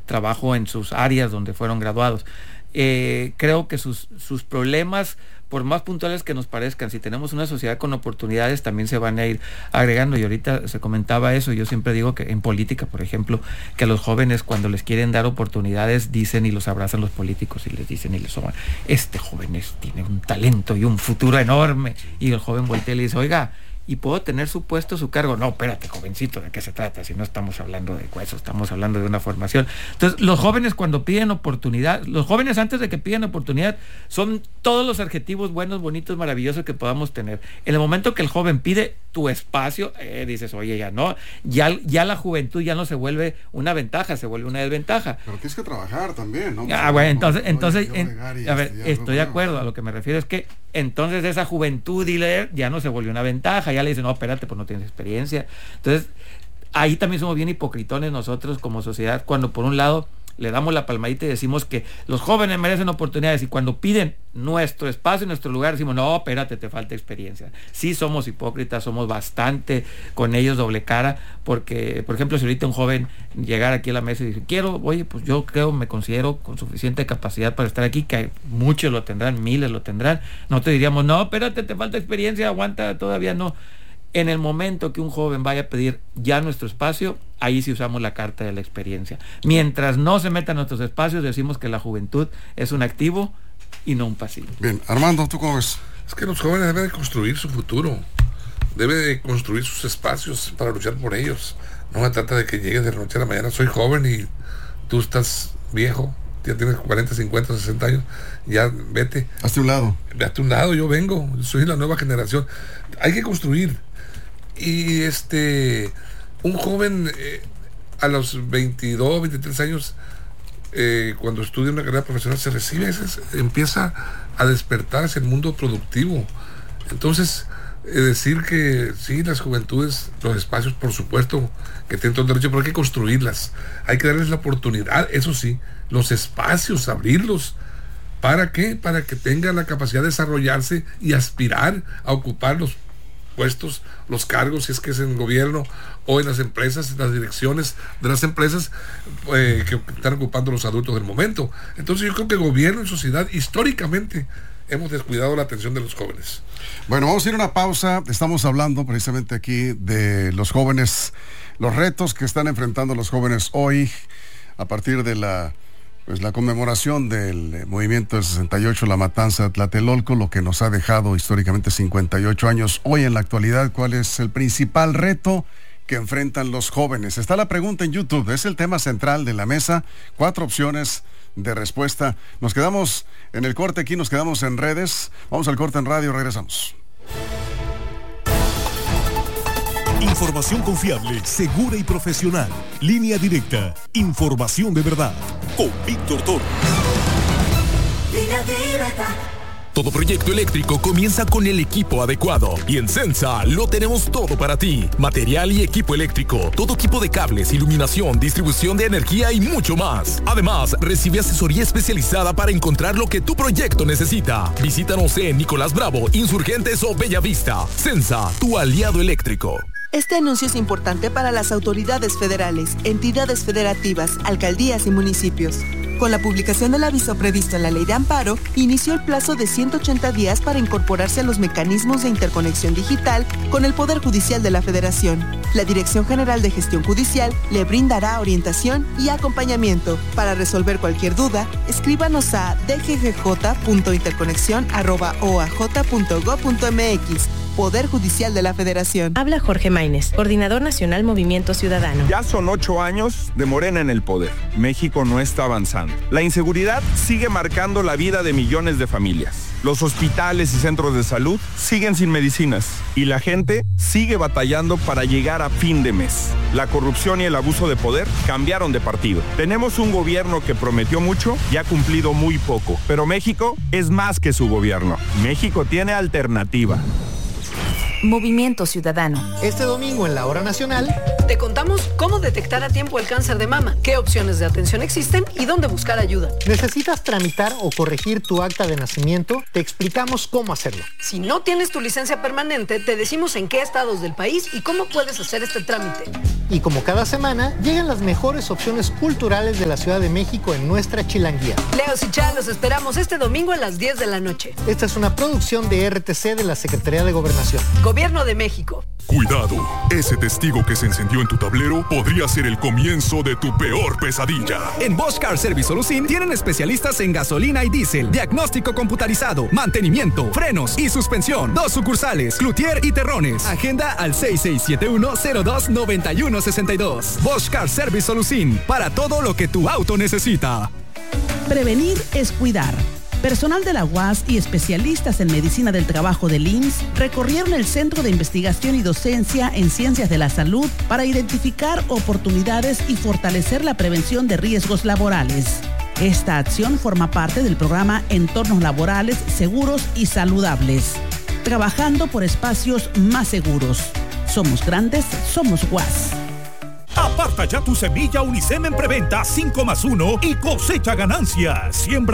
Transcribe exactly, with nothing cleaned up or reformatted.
trabajo en sus áreas donde fueron graduados. Eh, creo que sus, sus problemas, por más puntuales que nos parezcan, si tenemos una sociedad con oportunidades, también se van a ir agregando. Y ahorita se comentaba eso. Yo siempre digo que en política, por ejemplo, que a los jóvenes, cuando les quieren dar oportunidades, dicen y los abrazan los políticos y les dicen y les soban: este joven es, tiene un talento y un futuro enorme. Y el joven voltea y le dice: oiga, ¿y puedo tener su puesto, su cargo? No, espérate, jovencito, ¿de qué se trata? Si no estamos hablando de eso, estamos hablando de una formación. Entonces, los jóvenes cuando piden oportunidad, los jóvenes antes de que piden oportunidad, son todos los adjetivos buenos, bonitos, maravillosos que podamos tener. En el momento que el joven pide tu espacio, eh, dices: oye, ya no, ya, ya la juventud ya no se vuelve una ventaja, se vuelve una desventaja. Pero tienes que trabajar también, ¿no? Ah, bueno, entonces, entonces, en, a ver, estoy de acuerdo. A lo que me refiero es que entonces esa juventud y leer ya no se volvió una ventaja, ya le dicen: no, espérate, pues no tienes experiencia. Entonces, ahí también somos bien hipocritones nosotros como sociedad, cuando por un lado le damos la palmadita y decimos que los jóvenes merecen oportunidades, y cuando piden nuestro espacio, nuestro lugar, decimos: no, espérate, te falta experiencia. Sí somos hipócritas, somos bastante con ellos doble cara, porque, por ejemplo, si ahorita un joven llegara aquí a la mesa y dice: quiero, oye, pues yo creo, me considero con suficiente capacidad para estar aquí, que muchos lo tendrán, miles lo tendrán, nosotros diríamos: no, espérate, te falta experiencia, aguanta, todavía no. En el momento que un joven vaya a pedir ya nuestro espacio, ahí sí usamos la carta de la experiencia. Mientras no se meta en nuestros espacios, decimos que la juventud es un activo y no un pasivo. Bien, Armando, ¿tú cómo ves? Es que los jóvenes deben de construir su futuro, deben de construir sus espacios para luchar por ellos. No se trata de que llegues de la noche a la mañana: soy joven y tú estás viejo, ya tienes cuarenta, cincuenta, sesenta años, ya vete. Hazte un lado. Hazte un lado, yo vengo, soy la nueva generación. Hay que construir. Y este, un joven eh, a los veintidós, veintitrés años, eh, cuando estudia una carrera profesional, se recibe, se, empieza a despertarse el mundo productivo. Entonces, eh, decir que sí, las juventudes, los espacios, por supuesto, que tienen todo el derecho, pero hay que construirlas. Hay que darles la oportunidad, eso sí, los espacios, abrirlos. ¿Para qué? Para que tengan la capacidad de desarrollarse y aspirar a ocupar los puestos, los cargos, si es que es en el gobierno o en las empresas, en las direcciones de las empresas eh, que están ocupando los adultos del momento. Entonces yo creo que gobierno y sociedad históricamente hemos descuidado la atención de los jóvenes. Bueno, vamos a ir a una pausa. Estamos hablando precisamente aquí de los jóvenes, los retos que están enfrentando los jóvenes hoy a partir de la Pues la conmemoración del movimiento del sesenta y ocho, la matanza de Tlatelolco, lo que nos ha dejado históricamente cincuenta y ocho años. Hoy en la actualidad, ¿cuál es el principal reto que enfrentan los jóvenes? Está la pregunta en YouTube, es el tema central de la mesa. Cuatro opciones de respuesta. Nos quedamos en el corte aquí, nos quedamos en redes. Vamos al corte en radio, regresamos. Información confiable, segura y profesional. Línea directa. Información de verdad. Con Víctor Toro. Línea directa. Todo proyecto eléctrico comienza con el equipo adecuado. Y en Sensa lo tenemos todo para ti. Material y equipo eléctrico. Todo tipo de cables, iluminación, distribución de energía y mucho más. Además, recibe asesoría especializada para encontrar lo que tu proyecto necesita. Visítanos en Nicolás Bravo, Insurgentes o Bellavista. Sensa, tu aliado eléctrico. Este anuncio es importante para las autoridades federales, entidades federativas, alcaldías y municipios. Con la publicación del aviso previsto en la Ley de Amparo, inició el plazo de ciento ochenta días para incorporarse a los mecanismos de interconexión digital con el Poder Judicial de la Federación. La Dirección General de Gestión Judicial le brindará orientación y acompañamiento. Para resolver cualquier duda, escríbanos a d g g j punto interconexión arroba o a j punto gob punto m x. Poder Judicial de la Federación. Habla Jorge Maínez, Coordinador Nacional Movimiento Ciudadano. Ya son ocho años de Morena en el poder. México no está avanzando. La inseguridad sigue marcando la vida de millones de familias. Los hospitales y centros de salud siguen sin medicinas. Y la gente sigue batallando para llegar a fin de mes. La corrupción y el abuso de poder cambiaron de partido. Tenemos un gobierno que prometió mucho y ha cumplido muy poco. Pero México es más que su gobierno. México tiene alternativa. Movimiento Ciudadano. Este domingo en la Hora Nacional, Te contamos cómo detectar a tiempo el cáncer de mama, qué opciones de atención existen y dónde buscar ayuda. ¿Necesitas tramitar o corregir tu acta de nacimiento? Te explicamos cómo hacerlo. Si no tienes tu licencia permanente, te decimos en qué estados del país y cómo puedes hacer este trámite. Y como cada semana, llegan las mejores opciones culturales de la Ciudad de México en nuestra Chilanguía. Leos y Chá, los esperamos este domingo a las diez de la noche. Esta es una producción de R T C de la Secretaría de Gobernación. Gobierno de México. Cuidado, ese testigo que se encendió en tu tablero podría ser el comienzo de tu peor pesadilla. En Bosch Car Service Solusin tienen especialistas en gasolina y diésel, diagnóstico computarizado, mantenimiento, frenos y suspensión. Dos sucursales, Cloutier y Terrones. Agenda al seis seis siete uno cero dos nueve uno seis dos. Bosch Car Service Solusin, para todo lo que tu auto necesita. Prevenir es cuidar. Personal de la U A S y especialistas en medicina del trabajo del I M S S recorrieron el Centro de Investigación y Docencia en Ciencias de la Salud para identificar oportunidades y fortalecer la prevención de riesgos laborales. Esta acción forma parte del programa Entornos Laborales Seguros y Saludables, trabajando por espacios más seguros. Somos grandes, somos U A S. Aparta ya tu semilla Unicem en preventa cinco más uno y cosecha ganancias. Siembra